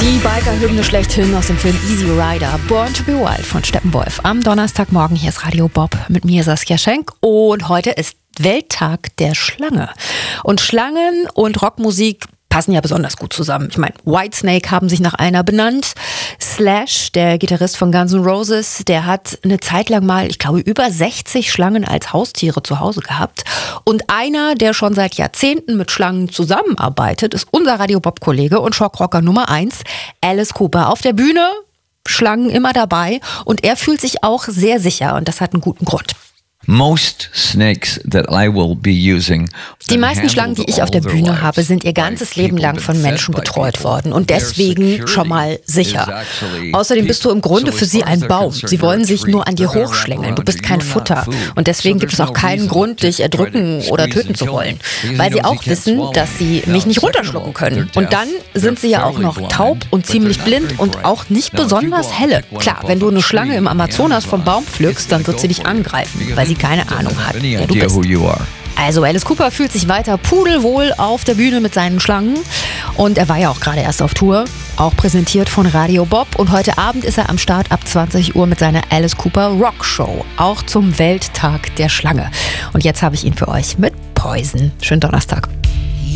Die Biker-Hymne schlechthin aus dem Film Easy Rider, Born to be Wild von Steppenwolf. Am Donnerstagmorgen, hier ist Radio Bob mit mir Saskia Schenk und heute ist Welttag der Schlange. Und Schlangen und Rockmusik passen ja besonders gut zusammen. Ich meine, Whitesnake haben sich nach einer benannt. Slash, der Gitarrist von Guns N' Roses, der hat eine Zeit lang mal, ich glaube, über 60 Schlangen als Haustiere zu Hause gehabt. Und einer, der schon seit Jahrzehnten mit Schlangen zusammenarbeitet, ist unser Radio-Bob-Kollege und Shockrocker Nummer 1, Alice Cooper. Auf der Bühne, Schlangen immer dabei. Und er fühlt sich auch sehr sicher und das hat einen guten Grund. Die meisten Schlangen, die ich auf der Bühne habe, sind ihr ganzes Leben lang von Menschen betreut worden und deswegen schon mal sicher. Außerdem bist du im Grunde für sie ein Baum. Sie wollen sich nur an dir hochschlängeln. Du bist kein Futter. Und deswegen gibt es auch keinen Grund, dich erdrücken oder töten zu wollen. Weil sie auch wissen, dass sie mich nicht runterschlucken können. Und dann sind sie ja auch noch taub und ziemlich blind und auch nicht besonders helle. Klar, wenn du eine Schlange im Amazonas vom Baum pflückst, dann wird sie dich angreifen, weil sie keine Ahnung hat, wer du bist. Also Alice Cooper fühlt sich weiter pudelwohl auf der Bühne mit seinen Schlangen und er war ja auch gerade erst auf Tour, auch präsentiert von Radio Bob und heute Abend ist er am Start ab 20 Uhr mit seiner Alice Cooper Rock Show, auch zum Welttag der Schlange. Und jetzt habe ich ihn für euch mit Poison. Schönen Donnerstag.